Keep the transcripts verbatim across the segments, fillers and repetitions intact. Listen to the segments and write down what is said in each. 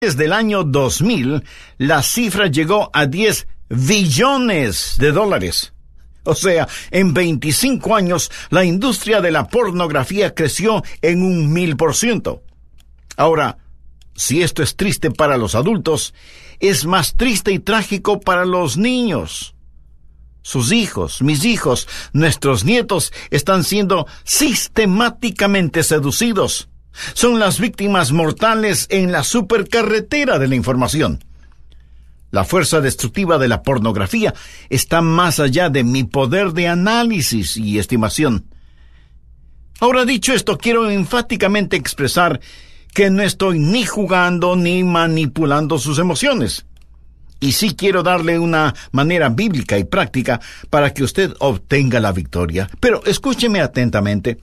Desde el año dos mil, la cifra llegó a diez billones de dólares. O sea, en veinticinco años, la industria de la pornografía creció en un mil por ciento. Ahora, si esto es triste para los adultos, es más triste y trágico para los niños. Sus hijos, mis hijos, nuestros nietos están siendo sistemáticamente seducidos. Son las víctimas mortales en la supercarretera de la información. La fuerza destructiva de la pornografía está más allá de mi poder de análisis y estimación. Ahora, dicho esto, quiero enfáticamente expresar que no estoy ni jugando ni manipulando sus emociones. Y sí quiero darle una manera bíblica y práctica para que usted obtenga la victoria. Pero escúcheme atentamente.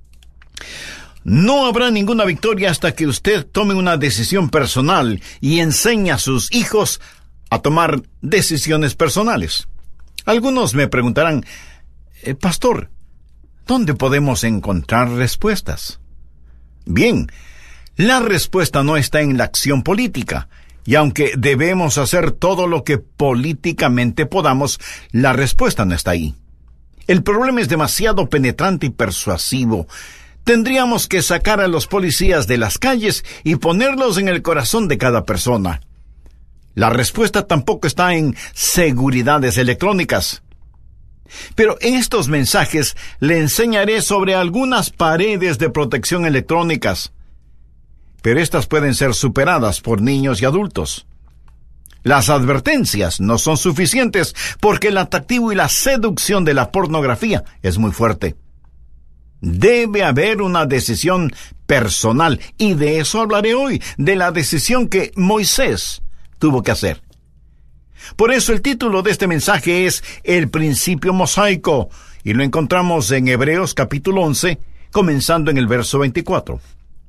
No habrá ninguna victoria hasta que usted tome una decisión personal y enseñe a sus hijos a tomar decisiones personales. Algunos me preguntarán, eh, Pastor, ¿dónde podemos encontrar respuestas? Bien, la respuesta no está en la acción política, y aunque debemos hacer todo lo que políticamente podamos, la respuesta no está ahí. El problema es demasiado penetrante y persuasivo. Tendríamos que sacar a los policías de las calles y ponerlos en el corazón de cada persona. La respuesta tampoco está en seguridades electrónicas. Pero en estos mensajes le enseñaré sobre algunas paredes de protección electrónicas. Pero estas pueden ser superadas por niños y adultos. Las advertencias no son suficientes porque el atractivo y la seducción de la pornografía es muy fuerte. Debe haber una decisión personal, y de eso hablaré hoy, de la decisión que Moisés tuvo que hacer. Por eso el título de este mensaje es El principio mosaico, y lo encontramos en Hebreos capítulo once, comenzando en el verso veinticuatro.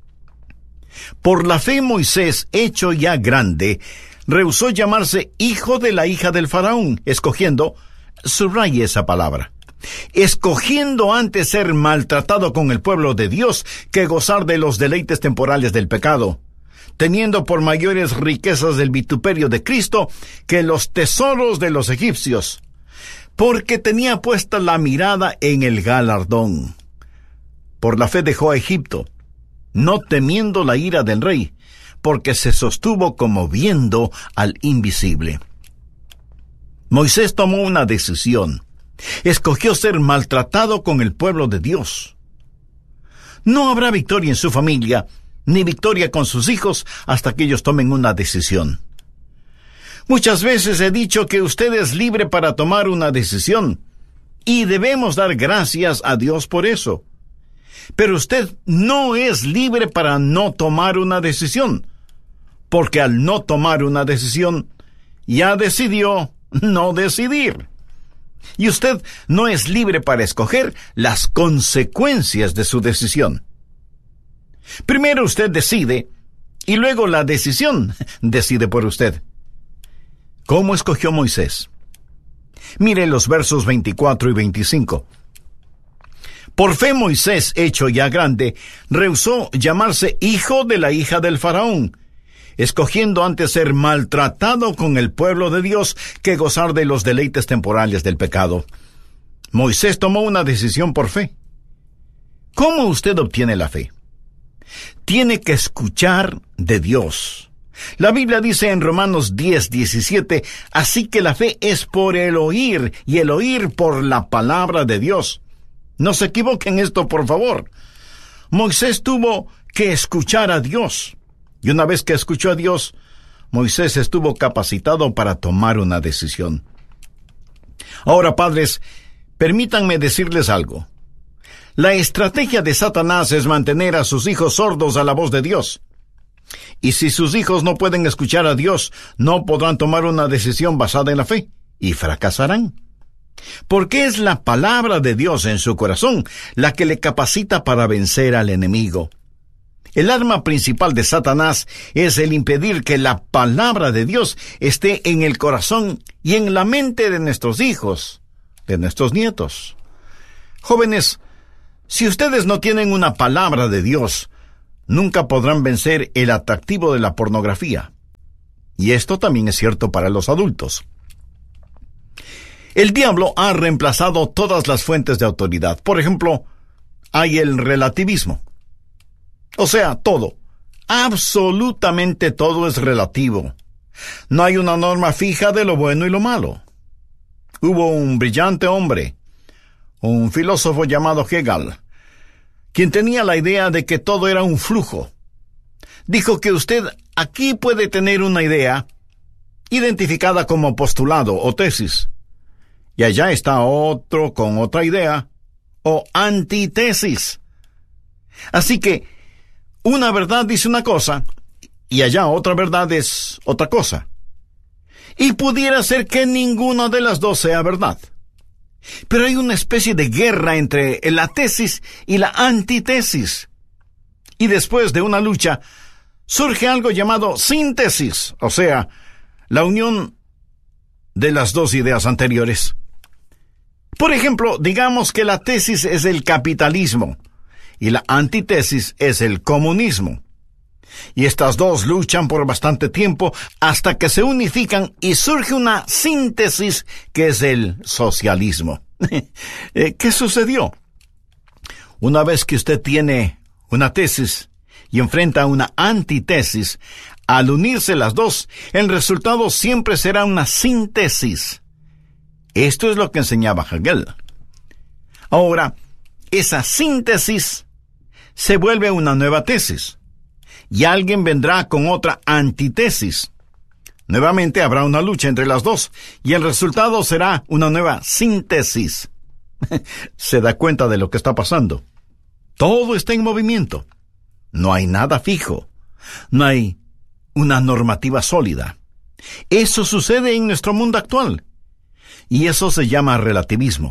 Por la fe Moisés, hecho ya grande, rehusó llamarse hijo de la hija del faraón, escogiendo, subraye esa palabra, escogiendo antes ser maltratado con el pueblo de Dios que gozar de los deleites temporales del pecado, teniendo por mayores riquezas del vituperio de Cristo que los tesoros de los egipcios, porque tenía puesta la mirada en el galardón. Por la fe dejó a Egipto, no temiendo la ira del rey, porque se sostuvo como viendo al invisible. Moisés tomó una decisión. Escogió ser maltratado con el pueblo de Dios. No habrá victoria en su familia, ni victoria con sus hijos, hasta que ellos tomen una decisión. Muchas veces he dicho que usted es libre para tomar una decisión, y debemos dar gracias a Dios por eso. Pero usted no es libre para no tomar una decisión, porque al no tomar una decisión, ya decidió no decidir. Y usted no es libre para escoger las consecuencias de su decisión. Primero usted decide, y luego la decisión decide por usted. ¿Cómo escogió Moisés? Mire los versos veinticuatro y veinticinco. Por fe Moisés, hecho ya grande, rehusó llamarse hijo de la hija del faraón, escogiendo antes ser maltratado con el pueblo de Dios que gozar de los deleites temporales del pecado. Moisés tomó una decisión por fe. ¿Cómo usted obtiene la fe? Tiene que escuchar de Dios. La Biblia dice en Romanos diez, diecisiete, así que la fe es por el oír, y el oír por la palabra de Dios. No se equivoquen esto, por favor. Moisés tuvo que escuchar a Dios. Y una vez que escuchó a Dios, Moisés estuvo capacitado para tomar una decisión. Ahora, padres, permítanme decirles algo. La estrategia de Satanás es mantener a sus hijos sordos a la voz de Dios. Y si sus hijos no pueden escuchar a Dios, no podrán tomar una decisión basada en la fe, y fracasarán. Porque es la palabra de Dios en su corazón la que le capacita para vencer al enemigo. El arma principal de Satanás es el impedir que la palabra de Dios esté en el corazón y en la mente de nuestros hijos, de nuestros nietos. Jóvenes, si ustedes no tienen una palabra de Dios, nunca podrán vencer el atractivo de la pornografía. Y esto también es cierto para los adultos. El diablo ha reemplazado todas las fuentes de autoridad. Por ejemplo, hay el relativismo. O sea, todo, absolutamente todo es relativo. No hay una norma fija de lo bueno y lo malo. Hubo un brillante hombre, un filósofo llamado Hegel, quien tenía la idea de que todo era un flujo. Dijo que usted aquí puede tener una idea identificada como postulado o tesis, y allá está otro con otra idea o antítesis. Así que una verdad dice una cosa y allá otra verdad es otra cosa. Y pudiera ser que ninguna de las dos sea verdad. Pero hay una especie de guerra entre la tesis y la antítesis. Y después de una lucha, surge algo llamado síntesis, o sea, la unión de las dos ideas anteriores. Por ejemplo, digamos que la tesis es el capitalismo y la antítesis es el comunismo. Y estas dos luchan por bastante tiempo hasta que se unifican y surge una síntesis que es el socialismo. ¿Qué sucedió? Una vez que usted tiene una tesis y enfrenta una antítesis, al unirse las dos, el resultado siempre será una síntesis. Esto es lo que enseñaba Hegel. Ahora, esa síntesis se vuelve una nueva tesis, y alguien vendrá con otra antítesis. Nuevamente habrá una lucha entre las dos, y el resultado será una nueva síntesis. ¿Se da cuenta de lo que está pasando? Todo está en movimiento. No hay nada fijo. No hay una normativa sólida. Eso sucede en nuestro mundo actual. Y eso se llama relativismo.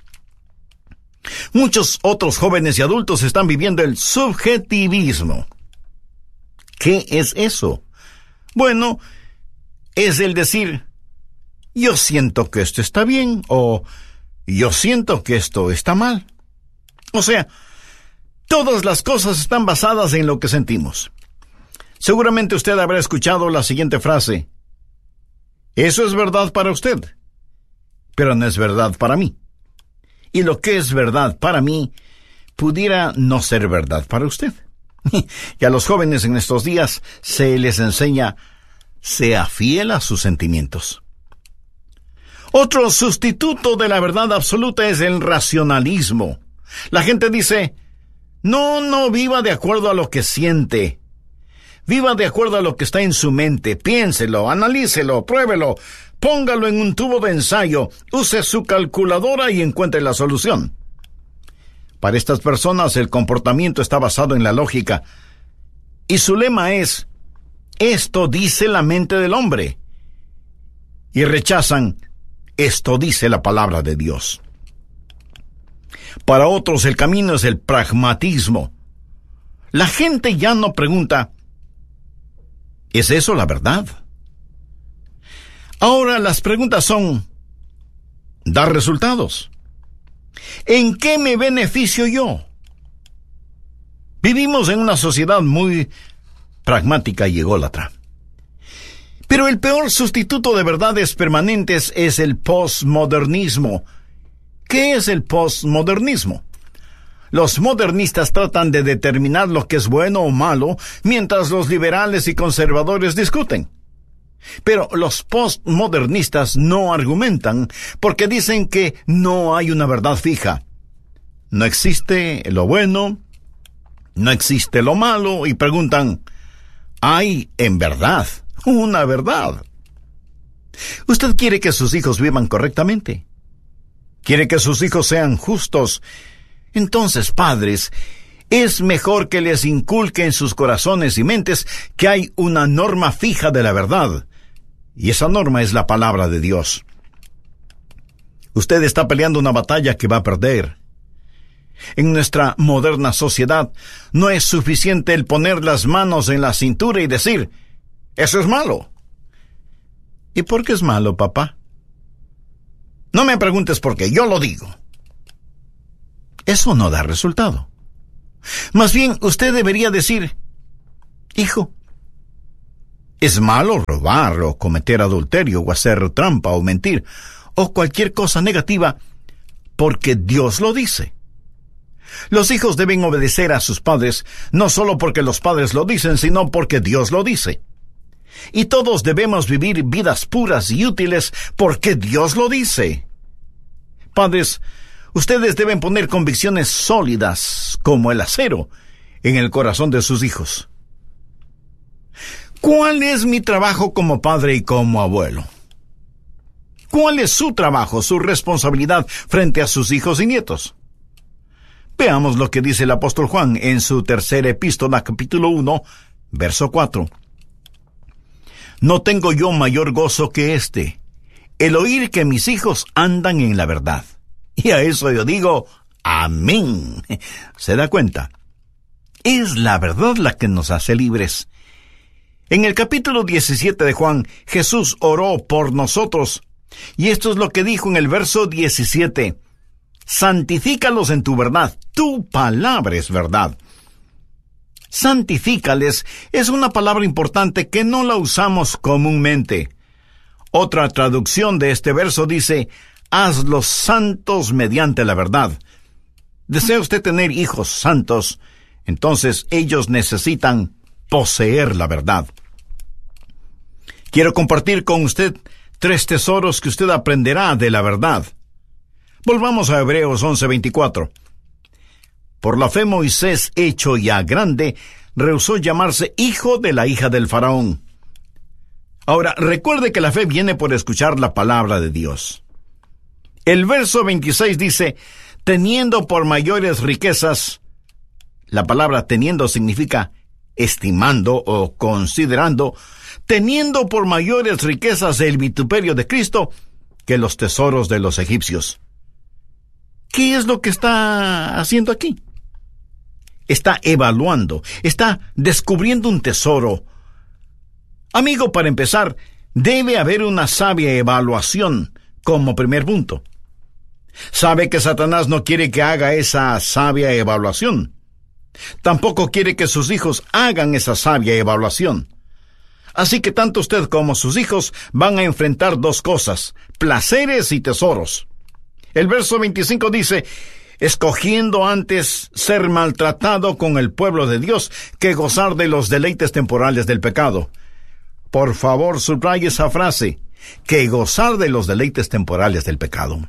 Muchos otros jóvenes y adultos están viviendo el subjetivismo. ¿Qué es eso? Bueno, es el decir, yo siento que esto está bien, o yo siento que esto está mal. O sea, todas las cosas están basadas en lo que sentimos. Seguramente usted habrá escuchado la siguiente frase: eso es verdad para usted, pero no es verdad para mí. Y lo que es verdad para mí pudiera no ser verdad para usted. Y a los jóvenes en estos días se les enseña, sea fiel a sus sentimientos. Otro sustituto de la verdad absoluta es el racionalismo. La gente dice, no, no viva de acuerdo a lo que siente. Viva de acuerdo a lo que está en su mente. Piénselo, analícelo, pruébelo, póngalo en un tubo de ensayo, use su calculadora y encuentre la solución. Para estas personas el comportamiento está basado en la lógica, y su lema es, esto dice la mente del hombre, y rechazan, esto dice la palabra de Dios. Para otros el camino es el pragmatismo. La gente ya no pregunta, ¿es eso la verdad? Ahora las preguntas son, ¿da resultados? ¿En qué me beneficio yo? Vivimos en una sociedad muy pragmática y ególatra. Pero el peor sustituto de verdades permanentes es el postmodernismo. ¿Qué es el postmodernismo? Los modernistas tratan de determinar lo que es bueno o malo, mientras los liberales y conservadores discuten. Pero los postmodernistas no argumentan porque dicen que no hay una verdad fija. No existe lo bueno, no existe lo malo, y preguntan, ¿hay en verdad una verdad? ¿Usted quiere que sus hijos vivan correctamente? ¿Quiere que sus hijos sean justos? Entonces, padres, es mejor que les inculque en sus corazones y mentes que hay una norma fija de la verdad. Y esa norma es la palabra de Dios. Usted está peleando una batalla que va a perder. En nuestra moderna sociedad no es suficiente el poner las manos en la cintura y decir, eso es malo. ¿Y por qué es malo, papá? No me preguntes por qué, yo lo digo. Eso no da resultado. Más bien, usted debería decir, hijo, Es malo robar o cometer adulterio o hacer trampa o mentir o cualquier cosa negativa porque Dios lo dice. Los hijos deben obedecer a sus padres no solo porque los padres lo dicen, sino porque Dios lo dice. Y todos debemos vivir vidas puras y útiles porque Dios lo dice. Padres, ustedes deben poner convicciones sólidas como el acero en el corazón de sus hijos. ¿Cuál es mi trabajo como padre y como abuelo? ¿Cuál es su trabajo, su responsabilidad frente a sus hijos y nietos? Veamos lo que dice el apóstol Juan en su tercera epístola, capítulo uno, verso cuatro. No tengo yo mayor gozo que este, el oír que mis hijos andan en la verdad. Y a eso yo digo, amén. ¿Se da cuenta? Es la verdad la que nos hace libres. En el capítulo diecisiete de Juan, Jesús oró por nosotros. Y esto es lo que dijo en el verso diecisiete. Santifícalos en tu verdad. Tu palabra es verdad. Santifícales es una palabra importante que no la usamos comúnmente. Otra traducción de este verso dice, hazlos santos mediante la verdad. ¿Desea usted tener hijos santos? Entonces ellos necesitan poseer la verdad. Quiero compartir con usted tres tesoros que usted aprenderá de la verdad. Volvamos a Hebreos once veinticuatro. Por la fe Moisés, hecho ya grande, rehusó llamarse hijo de la hija del faraón. Ahora, recuerde que la fe viene por escuchar la palabra de Dios. El verso veintiséis dice, teniendo por mayores riquezas, la palabra teniendo significa estimando o considerando, teniendo por mayores riquezas el vituperio de Cristo que los tesoros de los egipcios. ¿Qué es lo que está haciendo aquí? Está evaluando, está descubriendo un tesoro. Amigo, para empezar, debe haber una sabia evaluación como primer punto. Sabe que Satanás no quiere que haga esa sabia evaluación. Tampoco quiere que sus hijos hagan esa sabia evaluación. Así que tanto usted como sus hijos van a enfrentar dos cosas, placeres y tesoros. El verso veinticinco dice, escogiendo antes ser maltratado con el pueblo de Dios que gozar de los deleites temporales del pecado. Por favor, subraye esa frase, que gozar de los deleites temporales del pecado.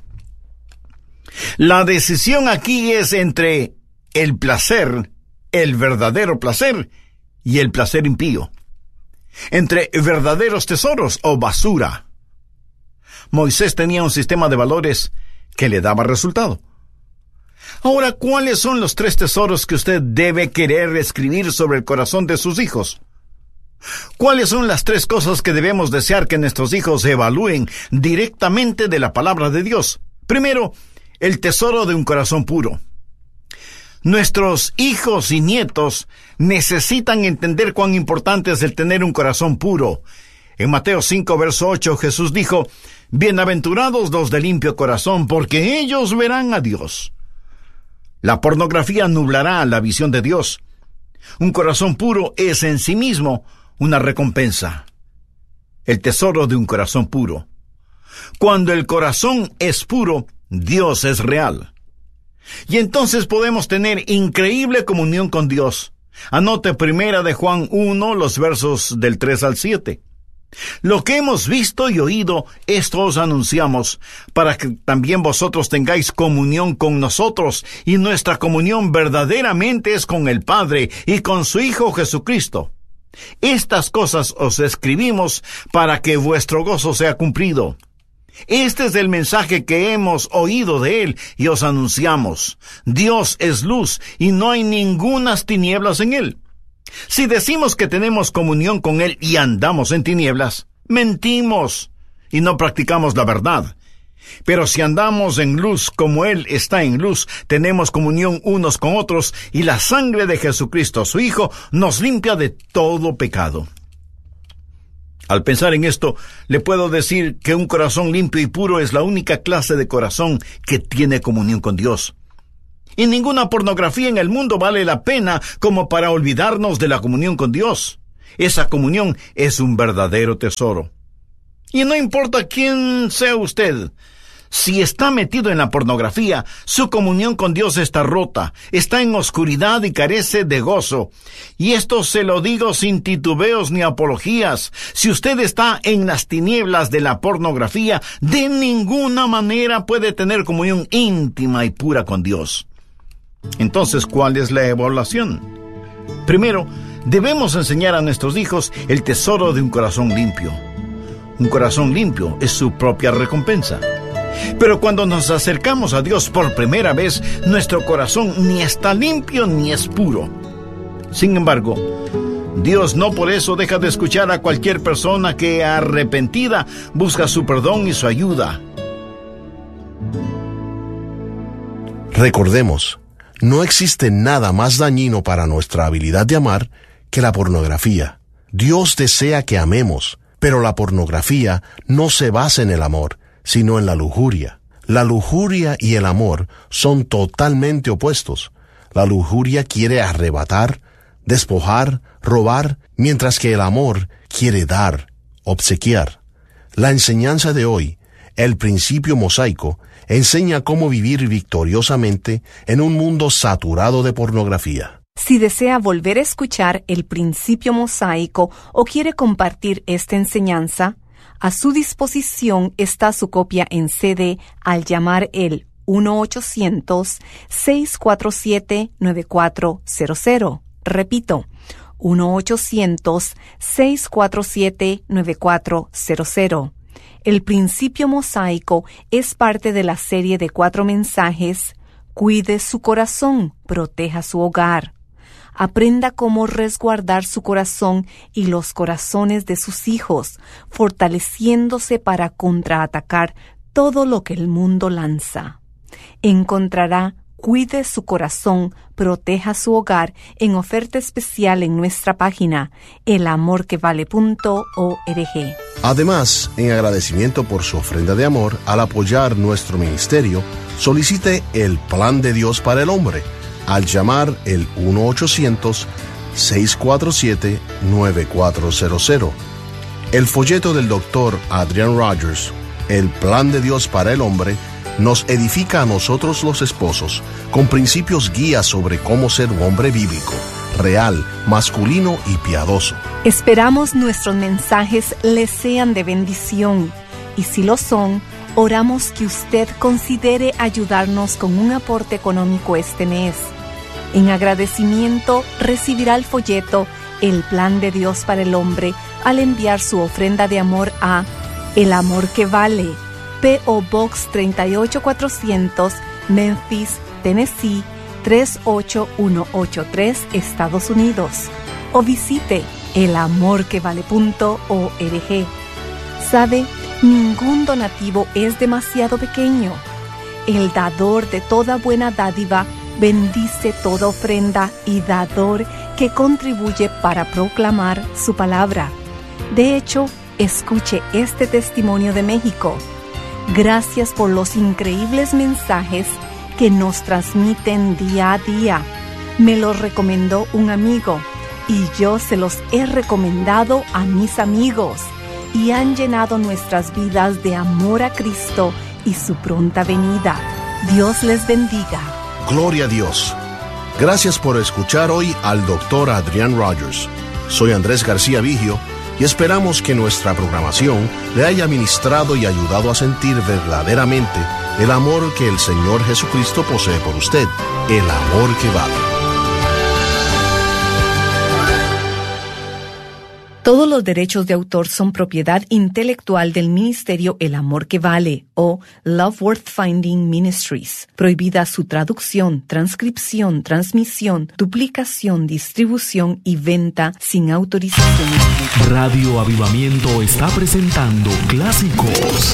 La decisión aquí es entre el placer, el verdadero placer, y el placer impío. Entre verdaderos tesoros o basura. Moisés tenía un sistema de valores que le daba resultado. Ahora, ¿cuáles son los tres tesoros que usted debe querer escribir sobre el corazón de sus hijos? ¿Cuáles son las tres cosas que debemos desear que nuestros hijos evalúen directamente de la palabra de Dios? Primero, el tesoro de un corazón puro. Nuestros hijos y nietos necesitan entender cuán importante es el tener un corazón puro. En Mateo cinco, verso ocho, Jesús dijo, bienaventurados los de limpio corazón, porque ellos verán a Dios. La pornografía nublará la visión de Dios. Un corazón puro es en sí mismo una recompensa. El tesoro de un corazón puro. Cuando el corazón es puro, Dios es real. Y entonces podemos tener increíble comunión con Dios. Anote primera de Juan uno, los versos del tres al siete. Lo que hemos visto y oído, esto os anunciamos, para que también vosotros tengáis comunión con nosotros, y nuestra comunión verdaderamente es con el Padre y con su Hijo Jesucristo. Estas cosas os escribimos para que vuestro gozo sea cumplido. Este es el mensaje que hemos oído de Él y os anunciamos. Dios es luz y no hay ningunas tinieblas en Él. Si decimos que tenemos comunión con Él y andamos en tinieblas, mentimos y no practicamos la verdad. Pero si andamos en luz como Él está en luz, tenemos comunión unos con otros y la sangre de Jesucristo, su Hijo, nos limpia de todo pecado. Al pensar en esto, le puedo decir que un corazón limpio y puro es la única clase de corazón que tiene comunión con Dios. Y ninguna pornografía en el mundo vale la pena como para olvidarnos de la comunión con Dios. Esa comunión es un verdadero tesoro. Y no importa quién sea usted, si está metido en la pornografía, su comunión con Dios está rota, está en oscuridad y carece de gozo. Y esto se lo digo sin titubeos ni apologías. Si usted está en las tinieblas de la pornografía, de ninguna manera puede tener comunión íntima y pura con Dios. Entonces, ¿cuál es la evaluación? Primero, debemos enseñar a nuestros hijos el tesoro de un corazón limpio. Un corazón limpio es su propia recompensa. Pero cuando nos acercamos a Dios por primera vez, nuestro corazón ni está limpio ni es puro. Sin embargo, Dios no por eso deja de escuchar a cualquier persona que, arrepentida, busca su perdón y su ayuda. Recordemos, no existe nada más dañino para nuestra habilidad de amar que la pornografía. Dios desea que amemos, pero la pornografía no se basa en el amor, sino en la lujuria. La lujuria y el amor son totalmente opuestos. La lujuria quiere arrebatar, despojar, robar, mientras que el amor quiere dar, obsequiar. La enseñanza de hoy, el principio mosaico, enseña cómo vivir victoriosamente en un mundo saturado de pornografía. Si desea volver a escuchar el principio mosaico o quiere compartir esta enseñanza, a su disposición está su copia en C D al llamar el uno ochocientos, seis cuatro siete, nueve cuatro cero cero. Repito, uno ochocientos, seis cuatro siete, nueve cuatro cero cero. El principio mosaico es parte de la serie de cuatro mensajes. Cuide su corazón, proteja su hogar. Aprenda cómo resguardar su corazón y los corazones de sus hijos, fortaleciéndose para contraatacar todo lo que el mundo lanza. Encontrará Cuide su corazón, proteja su hogar en oferta especial en nuestra página el amor que vale punto org. Además, en agradecimiento por su ofrenda de amor, al apoyar nuestro ministerio, solicite el Plan de Dios para el Hombre al llamar el uno ochocientos, seis cuatro siete, nueve cuatro cero cero. El folleto del doctor Adrian Rogers, El Plan de Dios para el Hombre, nos edifica a nosotros los esposos con principios guías sobre cómo ser un hombre bíblico, real, masculino y piadoso. Esperamos nuestros mensajes les sean de bendición y si lo son, oramos que usted considere ayudarnos con un aporte económico este mes. En agradecimiento recibirá el folleto El Plan de Dios para el Hombre al enviar su ofrenda de amor a El Amor que Vale, P O Box treinta y ocho cuatrocientos, Memphis, Tennessee tres ocho uno ocho tres, Estados Unidos. O visite el amor que vale punto org. ¿Sabe? Ningún donativo es demasiado pequeño. El dador de toda buena dádiva bendice toda ofrenda y dador que contribuye para proclamar su palabra. De hecho, escuche este testimonio de México. Gracias por los increíbles mensajes que nos transmiten día a día. Me los recomendó un amigo y yo se los he recomendado a mis amigos y han llenado nuestras vidas de amor a Cristo y su pronta venida. Dios les bendiga. Gloria a Dios. Gracias por escuchar hoy al doctor Adrian Rogers. Soy Andrés García Vigio y esperamos que nuestra programación le haya ministrado y ayudado a sentir verdaderamente el amor que el Señor Jesucristo posee por usted, el amor que vale. Todos los derechos de autor son propiedad intelectual del Ministerio El Amor que Vale o Love Worth Finding Ministries. Prohibida su traducción, transcripción, transmisión, duplicación, distribución y venta sin autorización. Radio Avivamiento está presentando Clásicos